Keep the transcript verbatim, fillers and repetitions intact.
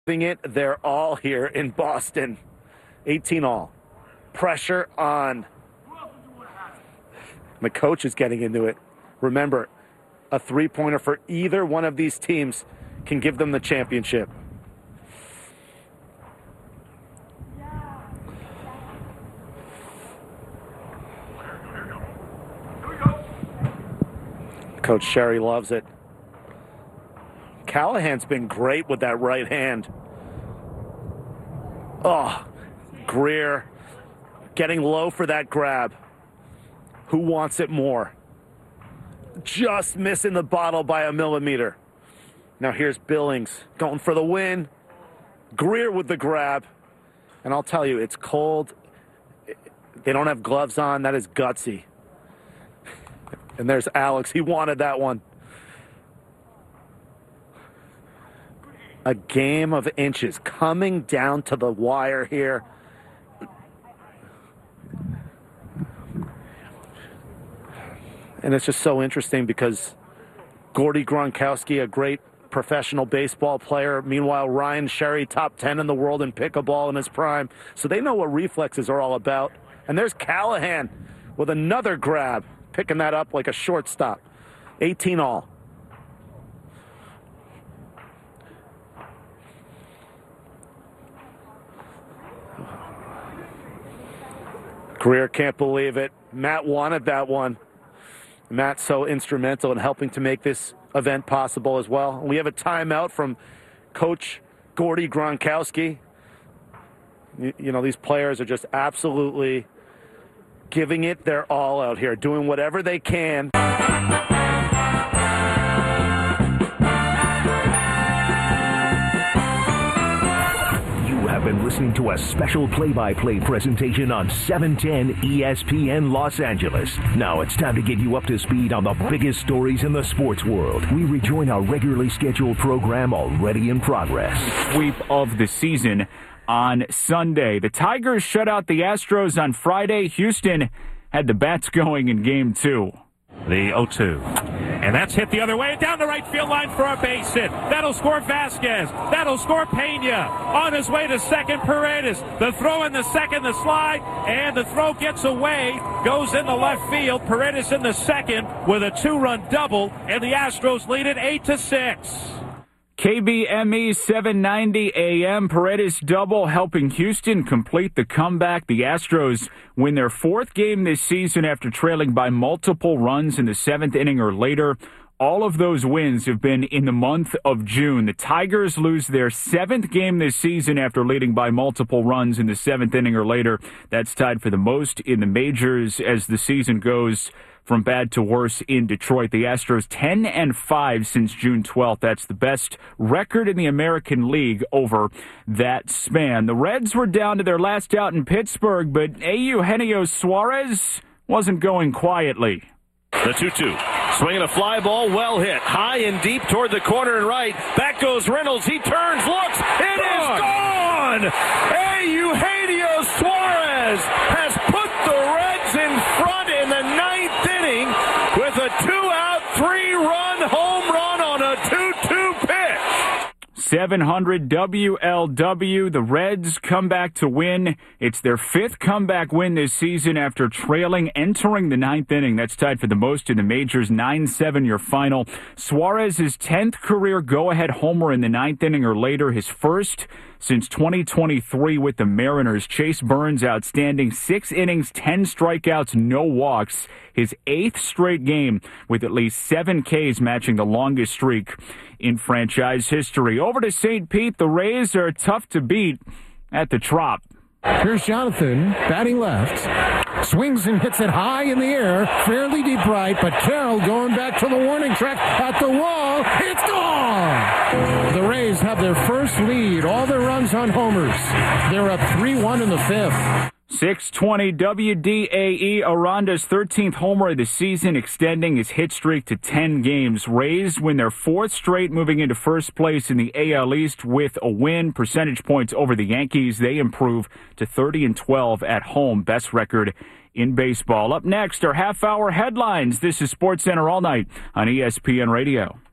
Giving it their all here in Boston. eighteen all. Pressure on. The coach is getting into it. Remember, a three-pointer for either one of these teams can give them the championship. Coach Sherry loves it. Callahan's been great with that right hand. Oh, Greer getting low for that grab. Who wants it more? Just missing the bottle by a millimeter. Now here's Billings going for the win. Greer with the grab. And I'll tell you, it's cold. They don't have gloves on. That is gutsy. And there's Alex. He wanted that one. A game of inches coming down to the wire here. And it's just so interesting because Gordy Gronkowski, a great professional baseball player. Meanwhile, Ryan Sherry, top ten in the world in pickleball in his prime. So they know what reflexes are all about. And there's Callahan with another grab, picking that up like a shortstop. eighteen all. Greer can't believe it. Matt wanted that one. Matt's so instrumental in helping to make this event possible as well. We have a timeout from Coach Gordy Gronkowski. You, you know, these players are just absolutely giving it their all out here, doing whatever they can. Been listening to a special play-by-play presentation on seven ten E S P N Los Angeles. Now it's time to get you up to speed on the biggest stories in the sports world. We rejoin our regularly scheduled program already in progress. Sweep of the season on Sunday. The Tigers shut out the Astros on Friday. Houston had the bats going in game two. The oh two. And that's hit the other way down the right field line for a base hit. That'll score Vasquez. That'll score Pena. On his way to second, Paredes. The throw in the second, the slide, and the throw gets away. Goes in the left field. Paredes in the second with a two-run double, and the Astros lead it eight to six. K B M E seven ninety A M, Paredes double helping Houston complete the comeback. The Astros win their fourth game this season after trailing by multiple runs in the seventh inning or later. All of those wins have been in the month of June. The Tigers lose their seventh game this season after leading by multiple runs in the seventh inning or later. That's tied for the most in the majors as the season goes from bad to worse in Detroit. The Astros ten and five since June twelfth. That's the best record in the American League over that span. The Reds were down to their last out in Pittsburgh, but Eugenio Suarez wasn't going quietly. The two two. Swinging a fly ball, well hit. High and deep toward the corner and right. Back goes Reynolds. He turns, looks. It is gone! Eugenio Suarez has put the Reds in front in the ninth inning with a two-out, three-run home run on a two two pitch. seven hundred W L W. The Reds come back to win. It's their fifth comeback win this season after trailing entering the ninth inning. That's tied for the most in the majors. nine seven your final. Suarez's tenth career go-ahead homer in the ninth inning or later. His first since twenty twenty-three with the Mariners. Chase Burns outstanding. Six innings, ten strikeouts, no walks. His eighth straight game with at least seven Ks, matching the longest streak in franchise history. Over to Saint Pete. The Rays are tough to beat at the Trop. Here's Jonathan, batting left. Swings and hits it high in the air, fairly deep right, but Carroll going back to the warning track at the wall. It's gone! The Rays have their first lead, all their runs on homers. They're up three one in the fifth. six twenty W D A E, Aranda's thirteenth homer of the season, extending his hit streak to ten games. Rays win their fourth straight, moving into first place in the A L East with a win. Percentage points over the Yankees. They improve to thirty and twelve at home. Best record in baseball. Up next are half-hour headlines. This is SportsCenter All Night on E S P N Radio.